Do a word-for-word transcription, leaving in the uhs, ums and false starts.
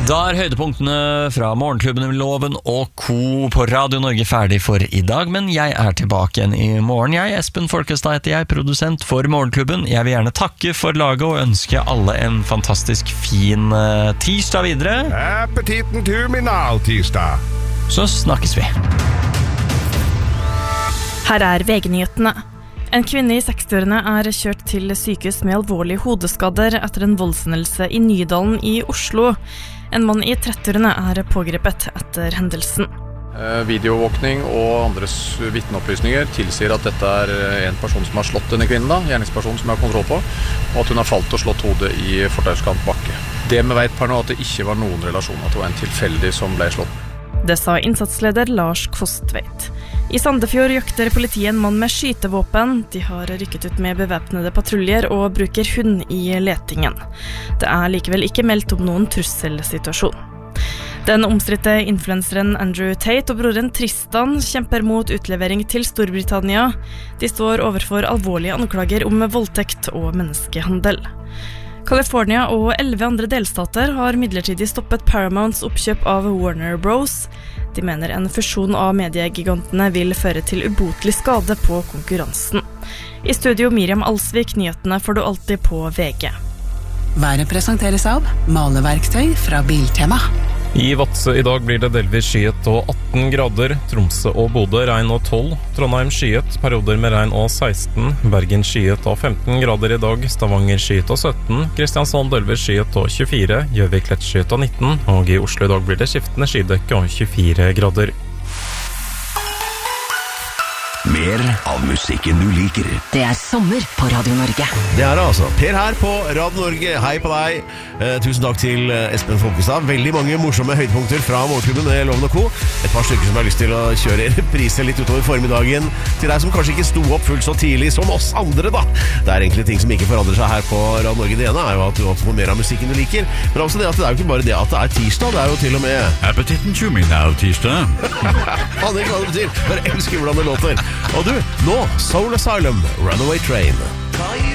Da er høydepunktene fra Morgenklubben med Loven og Co. på Radio Norge ferdig for i dag, men jeg er tilbake igjen i morgen. Jeg, Espen Folkestad heter jeg, produsent for Morgenklubben. Jeg vil gjerne takke for laget og ønske alle en fantastisk fin uh, tirsdag videre. Appetitten terminal tirsdag. Så snakkes vi. Her er V G-nyhetene. En kvinne i sekstiårene er kjørt til sykehus med alvorlige hodeskader etter en voldshendelse i Nydalen i Oslo. En mann i trettiårene er pågrepet etter hendelsen. Videoovervåkning og andres vitneopplysninger tilsier at dette er en person som har slått denne kvinnen, da, gjerningsperson som jeg har kontroll på, og at hun har falt og slått hodet i fortauskant bakke. Det vi vet per nå er at det ikke var noen relasjon, at det var en tilfeldig som ble slått. Det sa innsatsleder Lars Kostveit. I Sandefjord jakter politiet en mann med skytevåpen. De har rykket ut med bevæpnede patruljer og bruker hund i letingen. Det er likevel ikke meldt om noen trusselsituasjon. Den omstridte influenseren Andrew Tate og broren Tristan kjemper mot utlevering til Storbritannia. De står overfor alvorlige anklager om voldtekt og menneskehandel. California og elleve andre delstater har midlertidig stoppet Paramounts oppkjøp av Warner Bros. De mener en fusjon av mediegigantene vil føre til ubotelig skade på konkurransen. I studio Miriam Alsvik, nyhetene får du alltid på V G. Været presenteres av maleverktøy fra Biltema. I Vadsø i dag blir det delvis skyet og atten grader, Tromsø og Bodø regn og tolv, Trondheim skyet, perioder med regn og seksten, Bergen skyet og femten grader i dag, Stavanger skyet og sytten, Kristiansand delvis skyet og tjuefire, Gjøvik lett skyet og nitten, og i Oslo i dag blir det skiftende skydekke og tjuefire grader. Mer av musikken du liker. Det er sommer på Radio Norge. Det er det altså. Per her på Radio Norge. Hei på deg. Eh, tusen takk til Espen Folkestad. Veldig mange morsomme høydepunkter fra Morgenklubben med Loven og Co. Et par stykker som har lyst til å kjøre reprise litt utover formiddagen. Til deg som kanskje ikke sto opp fullt så tidlig som oss andre, da. Det er egentlig ting som ikke forandrer seg her på Radio Norge. Det ene er jo at du får mer av musikken du liker. Men også det at det er jo ikke bare det at det er tirsdag. Det er jo til og med Appetitten terminal tirsdag. Aner ikke hva det betyr. Bare elsker hvordan det låter. Og du, nå Soul Asylum, Runaway Train.